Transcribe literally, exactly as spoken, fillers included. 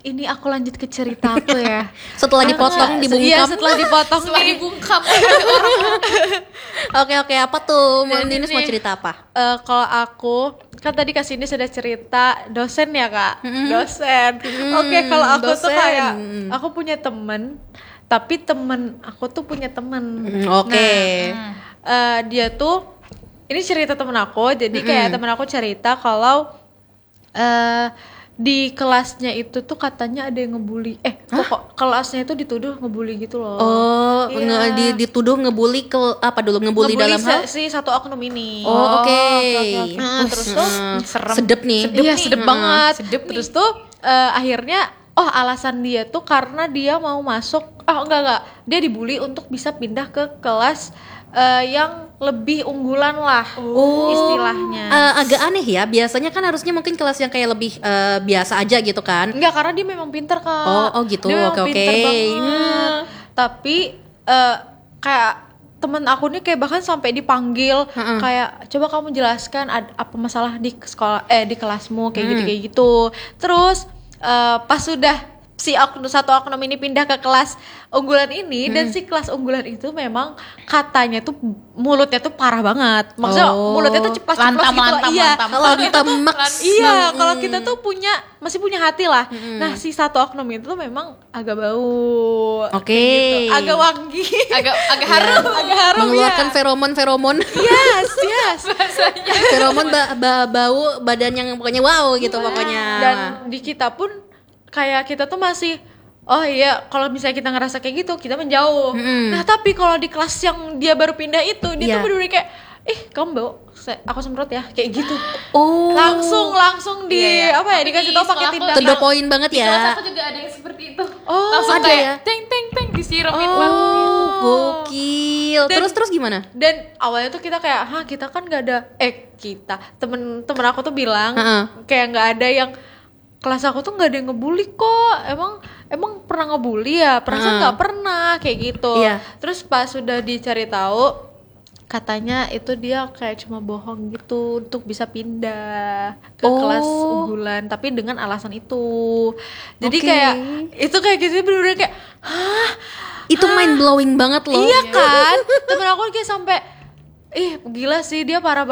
ini aku lanjut ke cerita aku ya. Setelah dipotong, dibungkam. Iya, setelah dipotong Setelah nih. dibungkam. Oke oke, apa tuh? Mau Jadi Ninis mau nih, cerita apa? eh, kalau aku kan tadi Kak Cindy sudah cerita dosen ya Kak, dosen. Oke, kalau aku tuh dosen. kayak aku punya temen, tapi temen aku tuh punya temen. Hmm, Oke. Nah, eh, dia tuh ini cerita temen aku, jadi kayak temen aku cerita kalau eh di kelasnya itu tuh katanya ada yang ngebully. Eh, kok kelasnya itu dituduh ngebully gitu loh. Oh, Iya. nge, di- dituduh ngebully ke apa dulu? Ngebully, dalam si, hal? si satu oknum ini. Oh, oke. Nah, terus tuh Hmm, serem. sedep nih. iya nih. sedep Mm-mm. banget. Sedep Terus tuh eh, akhirnya oh alasan dia tuh karena dia mau masuk. Oh enggak enggak. Dia dibully untuk bisa pindah ke kelas eh, yang lebih unggulan lah Oh, istilahnya. eh, agak aneh ya. Biasanya kan harusnya mungkin kelas yang kayak lebih eh, biasa aja gitu kan. Enggak, karena dia memang pinter Kak. Oh, oh gitu. Dia memang Oke, oke. pinter banget. Hmm. Tapi eh, kayak temen aku nih kayak bahkan sampai dipanggil Mm-mm. kayak coba kamu jelaskan ad- apa masalah di sekolah eh di kelasmu kayak Hmm. gitu kayak gitu. Terus eh, pas sudah si oknum satu oknum ini pindah ke kelas unggulan ini dan si kelas unggulan itu memang katanya tuh mulutnya tuh parah banget. Maksudnya Oh. mulutnya tuh ceplas-ceplos Lantam, gitu lah. lantam, Iya. lantam. Kalau kita Lantam tuh max. iya, Hmm. kalau kita tuh punya masih punya hati lah. Nah, si satu oknum itu tuh memang agak bau. Oke. Kayak gitu. Agak wangi. agak agak harum. agak harum Mengeluarkan ya. feromon-feromon. Yes, yes. Feromon ba- ba- bau badan yang pokoknya wow gitu pokoknya. Dan di kita pun kayak kita tuh masih oh iya kalau misalnya kita ngerasa kayak gitu kita menjauh. Mm-mm. Nah tapi kalau di kelas yang dia baru pindah itu dia Iya. tuh bener-bener kayak ih kamu bau Se- aku semprot ya kayak gitu. Oh. Langsung langsung di Iya, iya. apa ya Tapi dikasih di tau pakai sekolahku tindakan. To the point banget Di kelas ya. aku juga ada yang seperti itu. Oh, Langsung ada kayak ya? teng teng teng disiramin Oh. lah. Gokil. Dan- Terus terus gimana? Dan awalnya tuh kita kayak, hah kita kan nggak ada, eh kita temen-temen aku tuh bilang Heeh. kayak nggak ada yang kelas aku tuh nggak ada yang ngebully kok. Emang emang pernah ngebully ya? Perasaan Heeh. nggak pernah kayak gitu. Iya. Terus pas sudah dicari tahu, katanya itu dia kayak cuma bohong gitu untuk bisa pindah ke Oh. kelas unggulan, tapi dengan alasan itu. Jadi Oke. kayak itu kayak gitu bener-bener kayak, hah? Itu mind blowing banget loh. Iya kan? Temen aku kayak sampai ih gila sih dia parah banget.